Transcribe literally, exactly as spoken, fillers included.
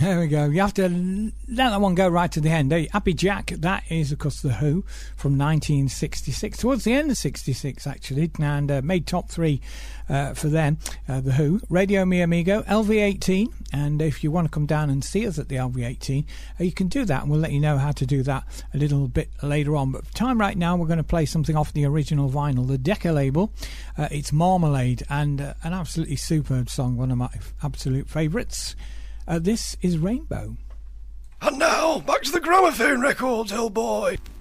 There we go. You have to let that one go right to the end. Eh? Happy Jack, that is, of course, The Who from nineteen sixty-six, towards the end of sixty-six, actually, and uh, made top three uh, for them, uh, The Who. Radio Mi Amigo, L V eighteen, and if you want to come down and see us at the L V eighteen, uh, you can do that, and we'll let you know how to do that a little bit later on. But for time right now, we're going to play something off the original vinyl, the Decca label. Uh, it's Marmalade, and uh, an absolutely superb song, one of my absolute favourites. Uh, this is Rainbow. And now, back to the gramophone records, old boy.